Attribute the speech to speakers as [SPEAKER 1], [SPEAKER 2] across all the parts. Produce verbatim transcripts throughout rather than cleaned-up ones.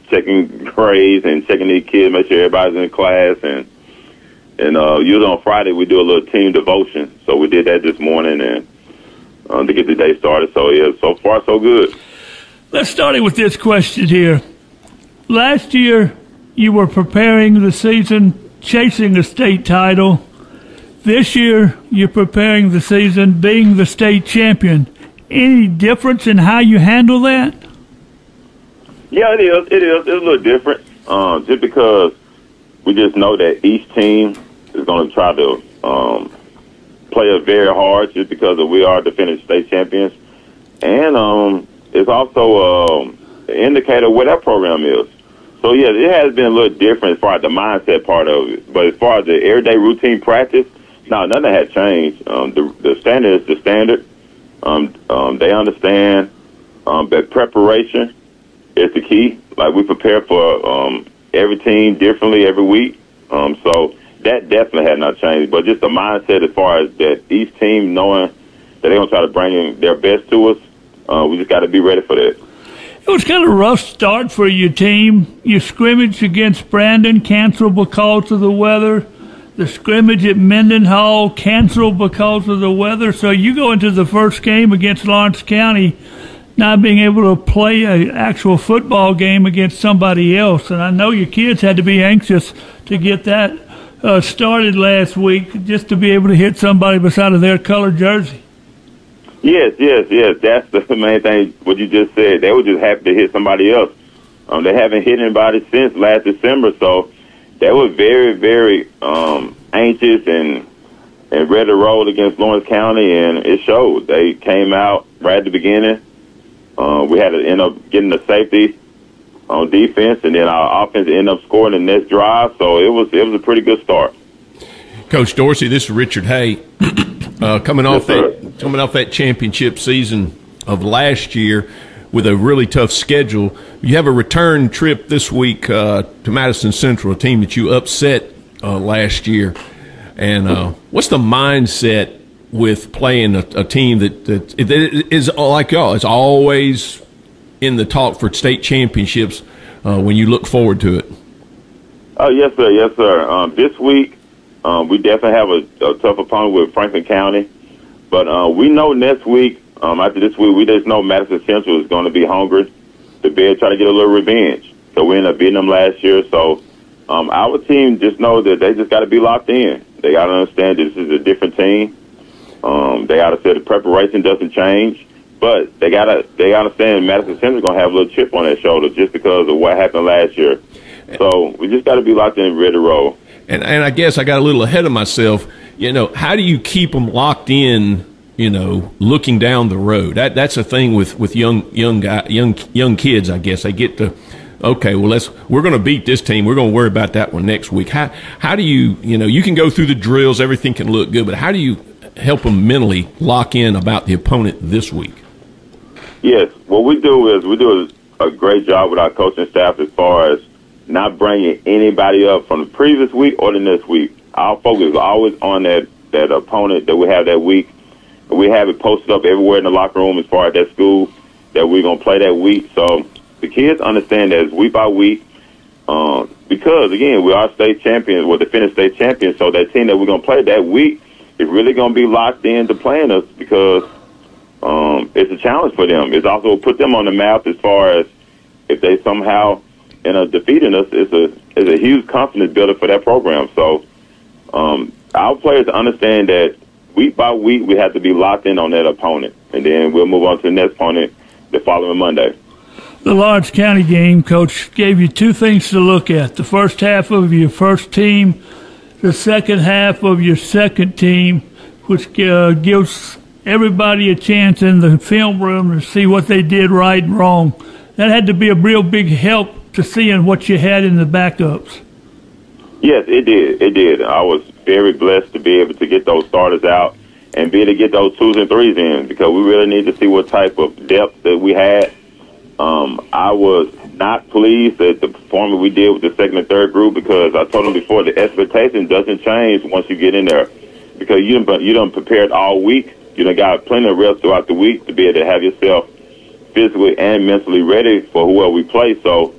[SPEAKER 1] checking grades and checking these kids, make sure everybody's in class. And and uh, usually on Friday we do a little team devotion. So we did that this morning and um, to get the day started. So yeah, so far so good.
[SPEAKER 2] Let's start it with this question here. Last year you were preparing the season, chasing a state title. This year you're preparing the season, being the state champion. Any difference in how you handle that?
[SPEAKER 1] Yeah, it is. It is. It's a little different, um, just because we just know that each team is going to try to um, play us very hard, just because of we are defending state champions, and um, it's also um, an indicator of where that program is. So yeah, it has been a little different as far as the mindset part of it, but as far as the everyday routine practice, no, nothing has changed. Um, the, the standard is the standard. Um, um, they understand um, that preparation is the key. Like, we prepare for um, every team differently every week. Um, so that definitely has not changed. But just the mindset as far as that each team knowing that they're going to try to bring in their best to us, uh, we just got to be ready for that.
[SPEAKER 2] It was kind of a rough start for your team. You scrimmaged against Brandon, canceled because of the weather. The scrimmage at Mendenhall canceled because of the weather. So you go into the first game against Lawrence County not being able to play an actual football game against somebody else. And I know your kids had to be anxious to get that uh, started last week, just to be able to hit somebody beside of their colored jersey.
[SPEAKER 1] Yes, yes, yes. That's the main thing, what you just said. They were just happy to hit somebody else. Um, they haven't hit anybody since last December, so they were very, very um, anxious and and ready to roll against Lawrence County, and it showed. They came out right at the beginning. Uh, we had to end up getting the safety on defense, and then our offense ended up scoring the next drive. So it was it was a pretty good start.
[SPEAKER 3] Coach Dorsey, this is Richard Hay. uh, coming off
[SPEAKER 1] yes,
[SPEAKER 3] that coming off that championship season of last year with a really tough schedule, you have a return trip this week uh, to Madison Central, a team that you upset uh, last year. And uh, what's the mindset with playing a, a team that, that, that is like y'all? It's always in the talk for state championships uh, when you look forward to it.
[SPEAKER 1] Oh, yes, sir. Yes, sir. Um, this week, um, we definitely have a, a tough opponent with Franklin County. But uh, we know next week, um, after this week, we just know Madison Central is going to be hungry to be able to try to get a little revenge. So we ended up beating them last year. So um, our team just know that they just got to be locked in. They got to understand this is a different team. Um, they got to say the preparation doesn't change. But they got to they got to understand Madison Central is going to have a little chip on their shoulder just because of what happened last year. So we just got to be locked in and ready to roll.
[SPEAKER 3] And, and I guess I got a little ahead of myself. You know, how do you keep them locked in, you know, looking down the road? That that's a thing with, with young young guy, young young kids, I guess. They get to, okay, well, let's we're going to beat this team. We're going to worry about that one next week. How how do you, you know, you can go through the drills, everything can look good, but how do you help them mentally lock in about the opponent this week?
[SPEAKER 1] Yes, what we do is we do a, a great job with our coaching staff as far as not bringing anybody up from the previous week or the next week. Our focus is always on that, that opponent that we have that week. We have it posted up everywhere in the locker room as far as that school that we're going to play that week. So the kids understand that it's week by week um, because, again, we are state champions, we're the defending state champions, so that team that we're going to play that week is really going to be locked into playing us because um, it's a challenge for them. It's also put them on the map as far as if they somehow end up defeating us, it's a, it's a huge confidence builder for that program. So um, our players understand that week by week, we have to be locked in on that opponent, and then we'll move on to the next opponent the following Monday.
[SPEAKER 2] The Lawrence County game, Coach, gave you two things to look at. The first half of your first team, the second half of your second team, which uh, gives everybody a chance in the film room to see what they did right and wrong. That had to be a real big help to seeing what you had in the backups.
[SPEAKER 1] Yes, it did. It did. I was very blessed to be able to get those starters out and be able to get those twos and threes in because we really need to see what type of depth that we had. Um, I was not pleased at the performance we did with the second and third group because I told them before the expectation doesn't change once you get in there because you done, you done prepared all week. You done got plenty of reps throughout the week to be able to have yourself physically and mentally ready for whoever we play. So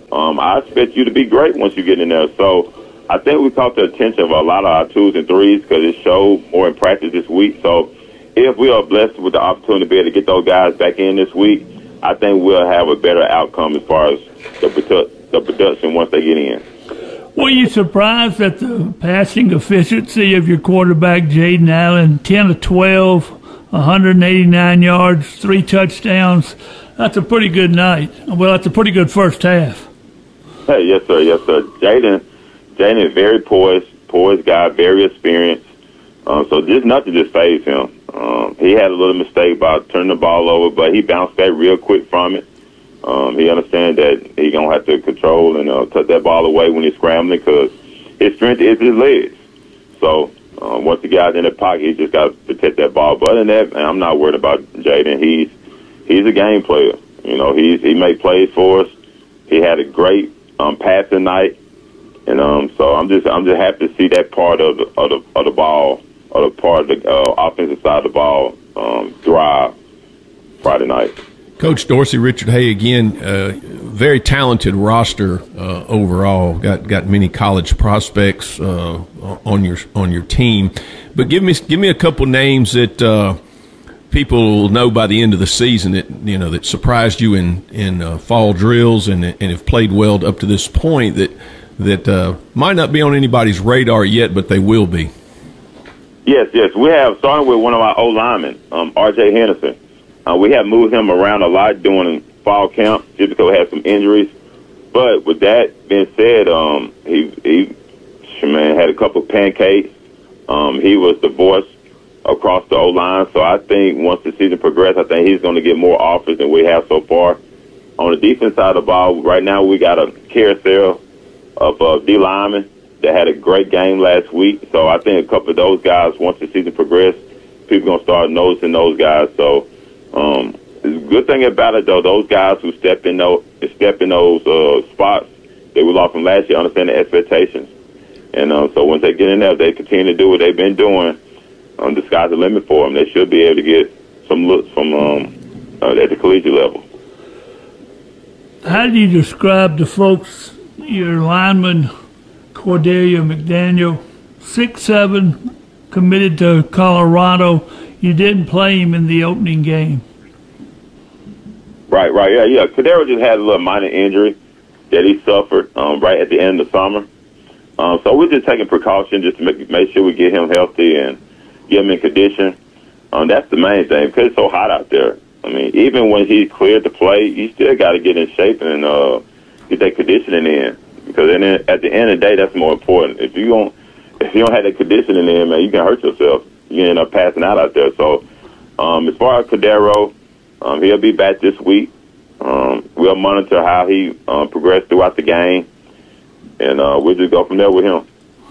[SPEAKER 1] um, I expect you to be great once you get in there. So I think we caught the attention of a lot of our twos and threes because it showed more in practice this week. So if we are blessed with the opportunity to be able to get those guys back in this week, I think we'll have a better outcome as far as the, produ- the production once they get in.
[SPEAKER 2] Were you surprised at the passing efficiency of your quarterback, Jaden Allen? ten of twelve, one hundred eighty-nine yards, three touchdowns. That's a pretty good night. Well, that's a pretty good first half.
[SPEAKER 1] Hey, yes, sir, yes, sir. Jaden, Jaden is very poised, poised guy, very experienced. Um, so just nothing just phased him. Um, he had a little mistake about turning the ball over, but he bounced back real quick from it. Um, he understands that he's going to have to control and uh, cut that ball away when he's scrambling because his strength is his legs. So um, once he gets in the pocket, he just got to protect that ball. But other than that, man, I'm not worried about Jaden. He's he's a game player. You know, he's he made plays for us. He had a great um, passing night, and um, so I'm just I'm just happy to see that part of the of the, of the ball, or the part of the uh, offensive side of the ball um, thrive Friday night.
[SPEAKER 3] Coach Dorsey, Richard Hay again, uh, very talented roster uh, overall. Got got many college prospects uh, on your on your team, but give me give me a couple names that uh, people will know by the end of the season that you know that surprised you in in uh, fall drills and and have played well up to this point that that uh, might not be on anybody's radar yet, but they will be.
[SPEAKER 1] Yes, yes, we have starting with one of our O linemen, um, R J Henderson. Uh, we have moved him around a lot during fall camp just because we had some injuries. But with that being said, um, he, he man, had a couple of pancakes. Um, he was the voice across the O-line. So I think once the season progresses, I think he's going to get more offers than we have so far. On the defense side of the ball, right now we got a carousel of uh, D linemen that had a great game last week. So I think a couple of those guys, once the season progresses, people are going to start noticing those guys. So Um, the good thing about it, though, those guys who step in those, step in those uh, spots that we lost from last year understand the expectations. And uh, so once they get in there, if they continue to do what they've been doing, um, the sky's the limit for them. They should be able to get some looks from um, uh, at the collegiate level.
[SPEAKER 2] How do you describe to folks your lineman, Cordelia McDaniel, six seven, committed to Colorado? You didn't play him in the opening game.
[SPEAKER 1] Right, right, yeah, yeah. Cordero just had a little minor injury that he suffered um, right at the end of the summer. Um, so we're just taking precaution just to make, make sure we get him healthy and get him in condition. Um, that's the main thing because it's so hot out there. I mean, even when he's cleared to play, you still got to get in shape and uh, get that conditioning in because then at the end of the day, that's more important. If you don't, if you don't have that conditioning in, man, you can hurt yourself. You end up passing out out there. So um, as far as Cordero, um, he'll be back this week. Um, we'll monitor how he um, progressed throughout the game, and uh, we'll just go from there with him.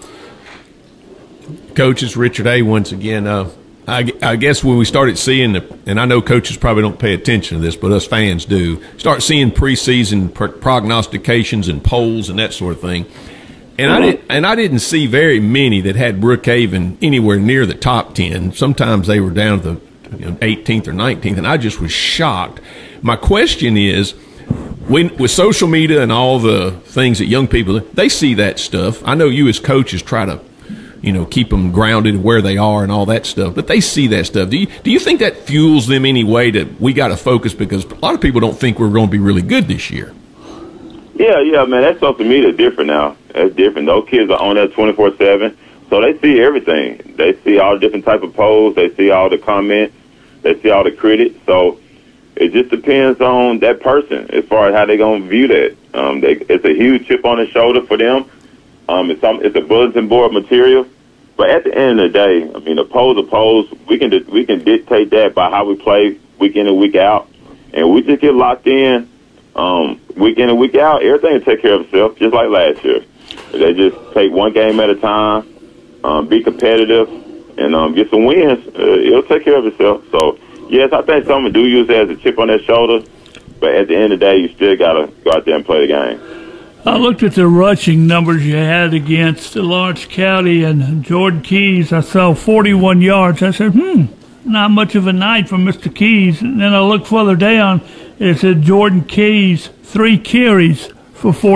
[SPEAKER 3] Coach, it's Richard A. once again. Uh, I, I guess when we started seeing, the, and I know coaches probably don't pay attention to this, but us fans do, start seeing preseason prognostications and polls and that sort of thing. And I didn't, and I didn't see very many that had Brookhaven anywhere near the top ten. Sometimes they were down to the you know, eighteenth or nineteenth, and I just was shocked. My question is, when, with social media and all the things that young people, they see that stuff. I know you as coaches try to, you know, keep them grounded where they are and all that stuff, but they see that stuff. Do you do you think that fuels them any way that we got to focus because a lot of people don't think we're going to be really good this year?
[SPEAKER 1] Yeah, yeah, man, that social media is different now. It's different. Those kids are on there twenty-four seven, so they see everything. They see all the different type of polls. They see all the comments. They see all the critics. So it just depends on that person as far as how they're going to view that. Um, they, it's a huge chip on the shoulder for them. Um, it's, some, it's a bulletin board material. But at the end of the day, I mean, the polls are polls. We can, we can dictate that by how we play week in and week out. And we just get locked in um, week in and week out. Everything will take care of itself, just like last year. They just take one game at a time, um, be competitive, and um, get some wins. Uh, it'll take care of itself. So, yes, I think some do use it as a chip on their shoulder, but at the end of the day, you still got to go out there and play the game.
[SPEAKER 2] I looked at the rushing numbers you had against Lawrence County and Jordan Keys. I saw forty-one yards. I said, hmm, not much of a night from Mister Keys. And then I looked further down, and it said Jordan Keys, three carries, for four.